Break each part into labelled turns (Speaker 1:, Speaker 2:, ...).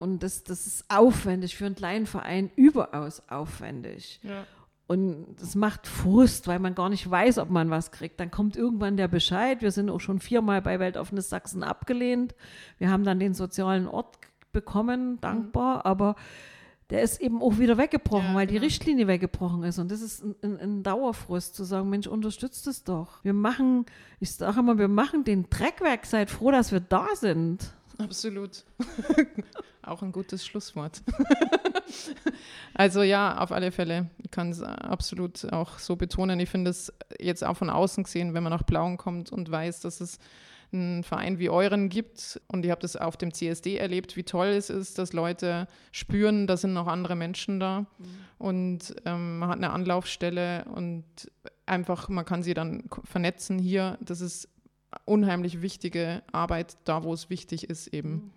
Speaker 1: Und das ist aufwendig, für einen kleinen Verein überaus aufwendig.
Speaker 2: Ja.
Speaker 1: Und das macht Frust, weil man gar nicht weiß, ob man was kriegt. Dann kommt irgendwann der Bescheid. Wir sind auch schon 4-mal bei Weltoffenes Sachsen abgelehnt. Wir haben dann den sozialen Ort bekommen, dankbar, aber der ist eben auch wieder weggebrochen, weil die Richtlinie weggebrochen ist. Und das ist ein Dauerfrust, zu sagen, Mensch, unterstützt es doch. Ich sage immer, wir machen den Dreck weg, seid froh, dass wir da sind.
Speaker 2: Absolut. Auch ein gutes Schlusswort. Also ja, auf alle Fälle. Ich kann es absolut auch so betonen. Ich finde es jetzt auch von außen gesehen, wenn man nach Plauen kommt und weiß, dass es einen Verein wie euren gibt, und ich habe das auf dem CSD erlebt, wie toll es ist, dass Leute spüren, da sind noch andere Menschen da und man hat eine Anlaufstelle und einfach, man kann sie dann vernetzen hier. Das ist unheimlich wichtige Arbeit, da wo es wichtig ist eben.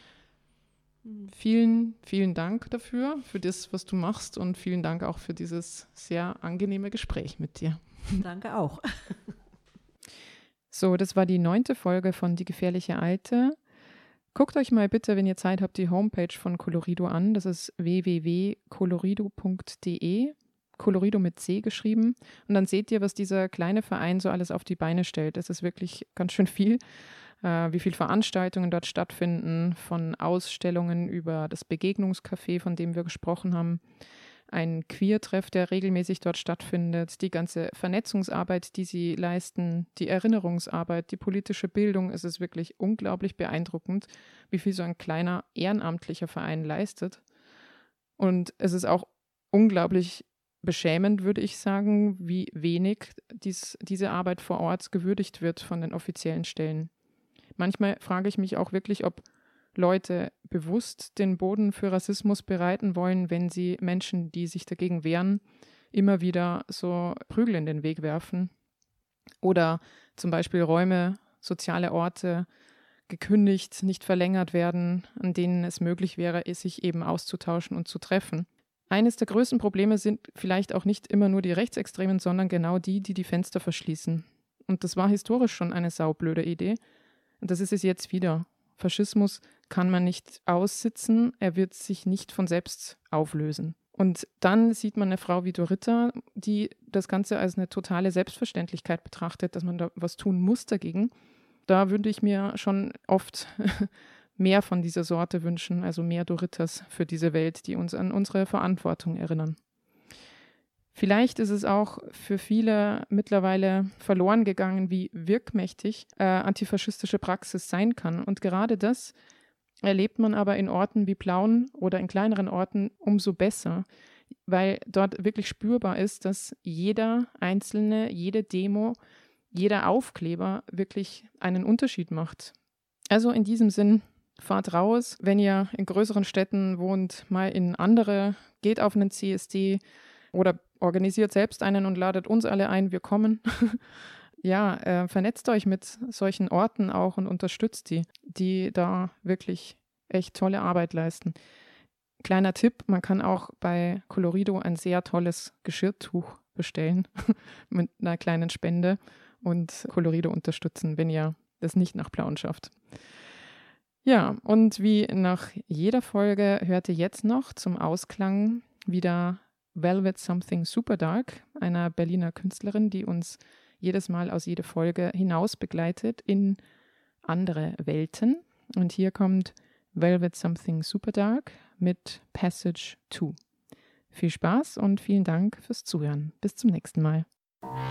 Speaker 2: Vielen, vielen Dank dafür, für das, was du machst, und vielen Dank auch für dieses sehr angenehme Gespräch mit dir.
Speaker 1: Danke auch.
Speaker 2: So, das war die 9. Folge von Die gefährliche Alte. Guckt euch mal bitte, wenn ihr Zeit habt, die Homepage von Colorido an. Das ist www.colorido.de. Colorido mit C geschrieben. Und dann seht ihr, was dieser kleine Verein so alles auf die Beine stellt. Das ist wirklich ganz schön viel. Wie viele Veranstaltungen dort stattfinden, von Ausstellungen über das Begegnungscafé, von dem wir gesprochen haben, ein Queer-Treff, der regelmäßig dort stattfindet, die ganze Vernetzungsarbeit, die sie leisten, die Erinnerungsarbeit, die politische Bildung. Es ist wirklich unglaublich beeindruckend, wie viel so ein kleiner ehrenamtlicher Verein leistet. Und es ist auch unglaublich beschämend, würde ich sagen, wie wenig diese Arbeit vor Ort gewürdigt wird von den offiziellen Stellen. Manchmal frage ich mich auch wirklich, ob Leute bewusst den Boden für Rassismus bereiten wollen, wenn sie Menschen, die sich dagegen wehren, immer wieder so Prügel in den Weg werfen. Oder zum Beispiel Räume, soziale Orte gekündigt, nicht verlängert werden, an denen es möglich wäre, sich eben auszutauschen und zu treffen. Eines der größten Probleme sind vielleicht auch nicht immer nur die Rechtsextremen, sondern genau die Fenster verschließen. Und das war historisch schon eine saublöde Idee. Und das ist es jetzt wieder. Faschismus kann man nicht aussitzen, er wird sich nicht von selbst auflösen. Und dann sieht man eine Frau wie Dorita, die das Ganze als eine totale Selbstverständlichkeit betrachtet, dass man da was tun muss dagegen. Da würde ich mir schon oft mehr von dieser Sorte wünschen, also mehr Doritas für diese Welt, die uns an unsere Verantwortung erinnern. Vielleicht ist es auch für viele mittlerweile verloren gegangen, wie wirkmächtig antifaschistische Praxis sein kann. Und gerade das erlebt man aber in Orten wie Plauen oder in kleineren Orten umso besser, weil dort wirklich spürbar ist, dass jeder Einzelne, jede Demo, jeder Aufkleber wirklich einen Unterschied macht. Also in diesem Sinn, fahrt raus, wenn ihr in größeren Städten wohnt, mal in andere, geht auf einen CSD oder organisiert selbst einen und ladet uns alle ein, wir kommen. Ja, vernetzt euch mit solchen Orten auch und unterstützt die da wirklich echt tolle Arbeit leisten. Kleiner Tipp, man kann auch bei Colorido ein sehr tolles Geschirrtuch bestellen mit einer kleinen Spende und Colorido unterstützen, wenn ihr das nicht nach Plauen schafft. Ja, und wie nach jeder Folge hört ihr jetzt noch zum Ausklang wieder Velvet Something Super Dark, einer Berliner Künstlerin, die uns jedes Mal aus jeder Folge hinaus begleitet in andere Welten. Und hier kommt Velvet Something Super Dark mit Passage 2. Viel Spaß und vielen Dank fürs Zuhören. Bis zum nächsten Mal.